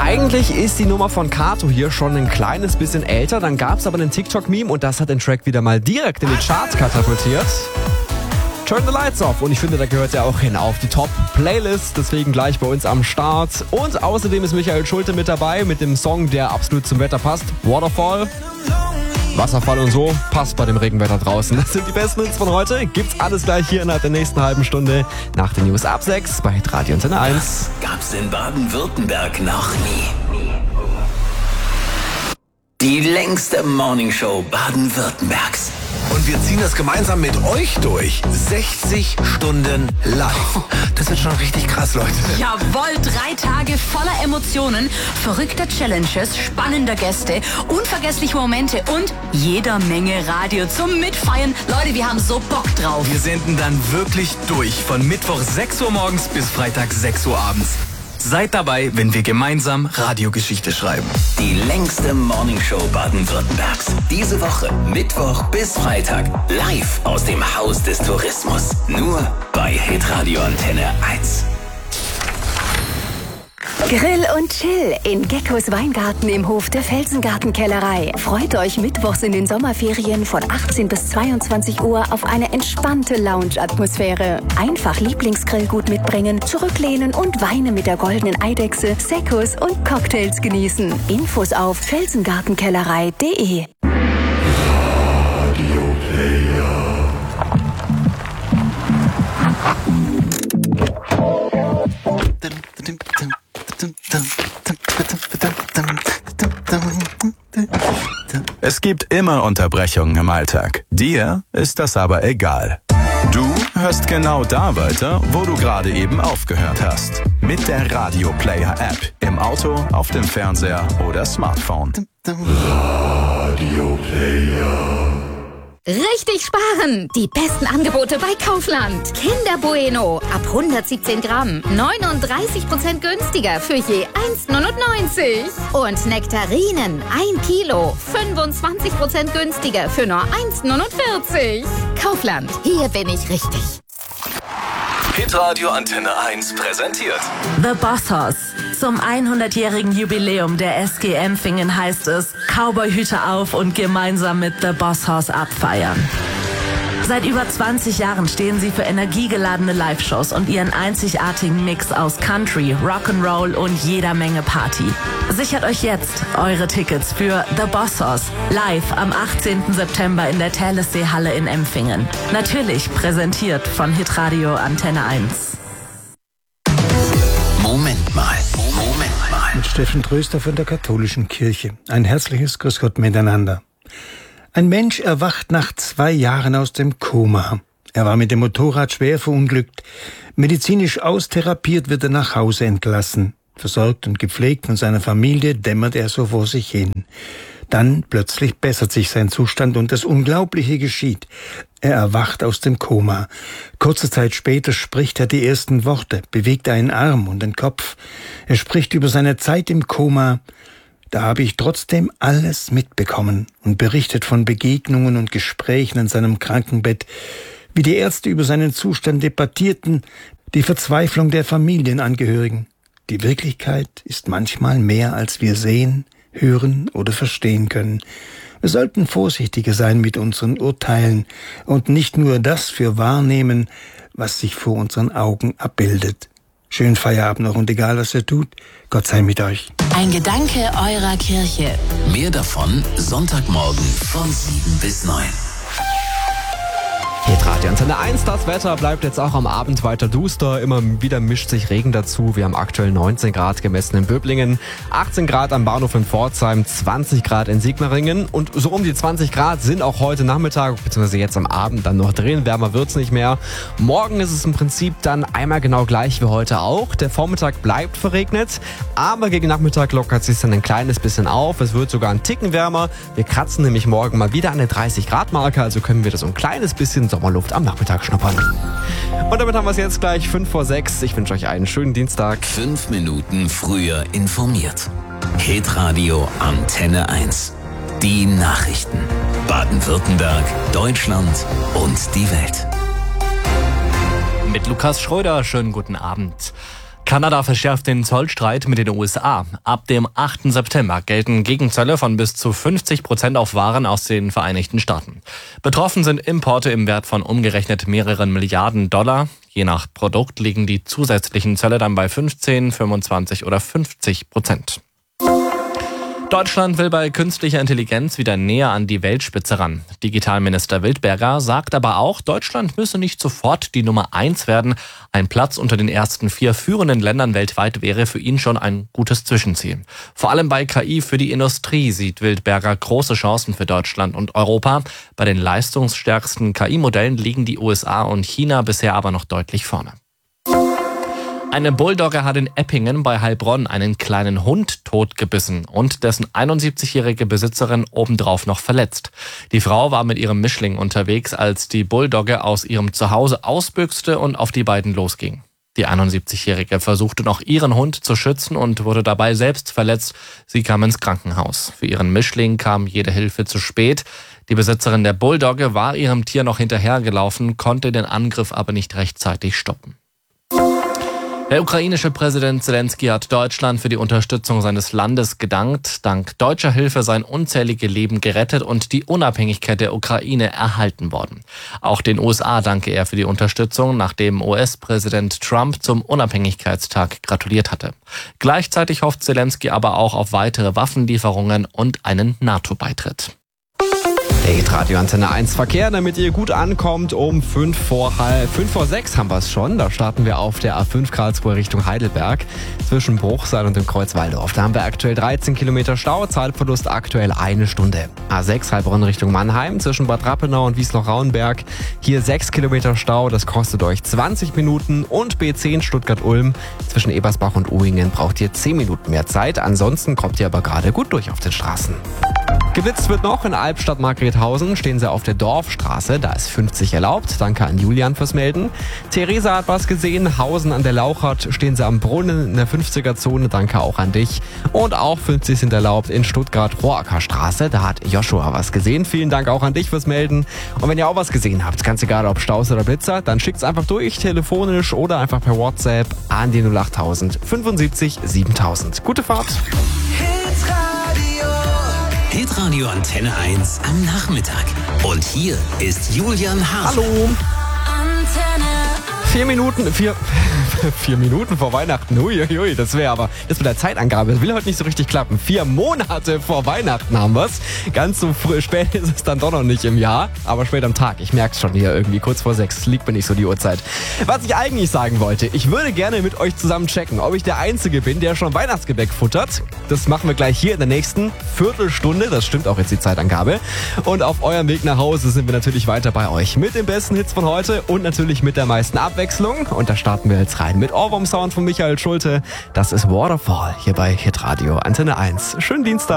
Eigentlich ist die Nummer von Kato hier schon ein kleines bisschen älter. Dann gab es aber einen TikTok-Meme und das hat den Track wieder mal direkt in die Charts katapultiert. Turn the Lights Off. Und ich finde, da gehört er auch hin auf die Top-Playlist. Deswegen gleich bei uns am Start. Und außerdem ist Michael Schulte mit dabei mit dem Song, der absolut zum Wetter passt. Waterfall. Wasserfall und so. Passt bei dem Regenwetter draußen. Das sind die besten Hits von heute. Gibt's alles gleich hier innerhalb der nächsten halben Stunde nach den News ab 6 bei Radio Antenne 1. Gab's in Baden-Württemberg noch nie. Die längste Morningshow Baden-Württembergs. Und wir ziehen das gemeinsam mit euch durch. 60 Stunden live. Das wird schon richtig krass, Leute. Jawohl, 3 Tage voller Emotionen, verrückter Challenges, spannender Gäste, unvergessliche Momente und jeder Menge Radio zum Mitfeiern. Leute, wir haben so Bock drauf. Wir senden dann wirklich durch von Mittwoch 6 Uhr morgens bis Freitag 6 Uhr abends. Seid dabei, wenn wir gemeinsam Radiogeschichte schreiben. Die längste Morningshow Baden-Württembergs. Diese Woche, Mittwoch bis Freitag, live aus dem Haus des Tourismus. Nur bei Hitradio Antenne 1. Grill und Chill in Geckos Weingarten im Hof der Felsengartenkellerei. Freut euch mittwochs in den Sommerferien von 18 bis 22 Uhr auf eine entspannte Lounge-Atmosphäre. Einfach Lieblingsgrillgut mitbringen, zurücklehnen und Weine mit der goldenen Eidechse, Seccos und Cocktails genießen. Infos auf felsengartenkellerei.de. Es gibt immer Unterbrechungen im Alltag. Dir ist das aber egal. Du hörst genau da weiter, wo du gerade eben aufgehört hast. Mit der Radio Player App. Im Auto, auf dem Fernseher oder Smartphone. Radio Player. Richtig sparen! Die besten Angebote bei Kaufland. Kinder Bueno ab 117 Gramm. 39% günstiger für je 1,99. Und Nektarinen 1 Kilo. 25% günstiger für nur 1,49. Kaufland, hier bin ich richtig. Hitradio Antenne 1 präsentiert The Boss Hoss. Zum 100-jährigen Jubiläum der SG Empfingen heißt es, Cowboyhüte auf und gemeinsam mit The Boss Hoss abfeiern. Seit über 20 Jahren stehen sie für energiegeladene Live-Shows und ihren einzigartigen Mix aus Country, Rock'n'Roll und jeder Menge Party. Sichert euch jetzt eure Tickets für The Boss Hoss live am 18. September in der Thalessee-Halle in Empfingen. Natürlich präsentiert von Hitradio Antenne 1. Moment mal. Mit Steffen Tröster von der Katholischen Kirche. Ein herzliches Grüß Gott miteinander. Ein Mensch erwacht nach 2 Jahren aus dem Koma. Er war mit dem Motorrad schwer verunglückt. Medizinisch austherapiert wird er nach Hause entlassen. Versorgt und gepflegt von seiner Familie dämmert er so vor sich hin. Dann plötzlich bessert sich sein Zustand und das Unglaubliche geschieht. Er erwacht aus dem Koma. Kurze Zeit später spricht er die ersten Worte, bewegt einen Arm und den Kopf. Er spricht über seine Zeit im Koma. Da habe ich trotzdem alles mitbekommen und berichtet von Begegnungen und Gesprächen in seinem Krankenbett, wie die Ärzte über seinen Zustand debattierten, die Verzweiflung der Familienangehörigen. Die Wirklichkeit ist manchmal mehr, als wir sehen, hören oder verstehen können. Wir sollten vorsichtiger sein mit unseren Urteilen und nicht nur das für wahrnehmen, was sich vor unseren Augen abbildet. Schönen Feierabend noch und egal, was ihr tut, Gott sei mit euch. Ein Gedanke eurer Kirche. Mehr davon Sonntagmorgen von 7 bis 9. Hitradio Antenne 1, das Wetter bleibt jetzt auch am Abend weiter duster. Immer wieder mischt sich Regen dazu. Wir haben aktuell 19 Grad gemessen in Böblingen, 18 Grad am Bahnhof in Pforzheim, 20 Grad in Sigmaringen. Und so um die 20 Grad sind auch heute Nachmittag, beziehungsweise jetzt am Abend dann noch drin. Wärmer wird's nicht mehr. Morgen ist es im Prinzip dann einmal genau gleich wie heute auch. Der Vormittag bleibt verregnet, aber gegen Nachmittag lockert sich dann ein kleines bisschen auf. Es wird sogar ein Ticken wärmer. Wir kratzen nämlich morgen mal wieder an der 30 Grad Marke, also können wir das so ein kleines bisschen Sommerluft am Nachmittag schnuppern. Und damit haben wir es jetzt gleich 5 vor 6. Ich wünsche euch einen schönen Dienstag. 5 Minuten früher informiert. Hitradio Antenne 1. Die Nachrichten. Baden-Württemberg, Deutschland und die Welt. Mit Lukas Schröder, schönen guten Abend. Kanada verschärft den Zollstreit mit den USA. Ab dem 8. September gelten Gegenzölle von bis zu 50% auf Waren aus den Vereinigten Staaten. Betroffen sind Importe im Wert von umgerechnet mehreren Milliarden $. Je nach Produkt liegen die zusätzlichen Zölle dann bei 15, 25 oder 50%. Deutschland will bei künstlicher Intelligenz wieder näher an die Weltspitze ran. Digitalminister Wildberger sagt aber auch, Deutschland müsse nicht sofort die Nummer 1 werden. Ein Platz unter den ersten 4 führenden Ländern weltweit wäre für ihn schon ein gutes Zwischenziel. Vor allem bei KI für die Industrie sieht Wildberger große Chancen für Deutschland und Europa. Bei den leistungsstärksten KI-Modellen liegen die USA und China bisher aber noch deutlich vorne. Eine Bulldogge hat in Eppingen bei Heilbronn einen kleinen Hund totgebissen und dessen 71-jährige Besitzerin obendrauf noch verletzt. Die Frau war mit ihrem Mischling unterwegs, als die Bulldogge aus ihrem Zuhause ausbüchste und auf die beiden losging. Die 71-jährige versuchte noch ihren Hund zu schützen und wurde dabei selbst verletzt. Sie kam ins Krankenhaus. Für ihren Mischling kam jede Hilfe zu spät. Die Besitzerin der Bulldogge war ihrem Tier noch hinterhergelaufen, konnte den Angriff aber nicht rechtzeitig stoppen. Der ukrainische Präsident Zelensky hat Deutschland für die Unterstützung seines Landes gedankt. Dank deutscher Hilfe seien unzählige Leben gerettet und die Unabhängigkeit der Ukraine erhalten worden. Auch den USA danke er für die Unterstützung, nachdem US-Präsident Trump zum Unabhängigkeitstag gratuliert hatte. Gleichzeitig hofft Zelensky aber auch auf weitere Waffenlieferungen und einen NATO-Beitritt. Radio Antenne 1 Verkehr, damit ihr gut ankommt. Um 5 vor 6 haben wir es schon. Da starten wir auf der A5 Karlsruhe Richtung Heidelberg zwischen Bruchsal und dem Kreuz Walldorf. Da haben wir aktuell 13 Kilometer Stau, Zeitverlust aktuell 1 Stunde. A6 Heilbronn Richtung Mannheim zwischen Bad Rappenau und Wiesloch-Rauenberg. Hier 6 Kilometer Stau, das kostet euch 20 Minuten. Und B10 Stuttgart-Ulm zwischen Ebersbach und Uhingen braucht ihr 10 Minuten mehr Zeit. Ansonsten kommt ihr aber gerade gut durch auf den Straßen. Geblitzt wird noch in Albstadt-Margrethausen, stehen sie auf der Dorfstraße, da ist 50 erlaubt. Danke an Julian fürs Melden. Theresa hat was gesehen, Hausen an der Lauchert, stehen sie am Brunnen in der 50er-Zone, danke auch an dich. Und auch 50 sind erlaubt in Stuttgart-Rohrackerstraße, da hat Joshua was gesehen. Vielen Dank auch an dich fürs Melden. Und wenn ihr auch was gesehen habt, ganz egal ob Staus oder Blitzer, dann schickt's einfach durch, telefonisch oder einfach per WhatsApp an die 08000 75 7000. Gute Fahrt! Hitradio Antenne 1 am Nachmittag. Und hier ist Julian Hart. Hallo. 4 Minuten vor Weihnachten. Uiuiui, das wäre aber, das mit der Zeitangabe, das will heute nicht so richtig klappen. 4 Monate vor Weihnachten haben wir's. Ganz so spät ist es dann doch noch nicht im Jahr, aber spät am Tag. Ich merk's schon hier irgendwie, kurz vor 6, liegt mir nicht so die Uhrzeit. Was ich eigentlich sagen wollte, ich würde gerne mit euch zusammen checken, ob ich der Einzige bin, der schon Weihnachtsgebäck futtert. Das machen wir gleich hier in der nächsten Viertelstunde, das stimmt auch jetzt die Zeitangabe. Und auf eurem Weg nach Hause sind wir natürlich weiter bei euch mit den besten Hits von heute und natürlich mit der meisten Abwechslung. Und da starten wir jetzt rein mit Ohrwurm-Sound von Michael Schulte. Das ist Waterfall hier bei Hitradio Antenne 1. Schönen Dienstag.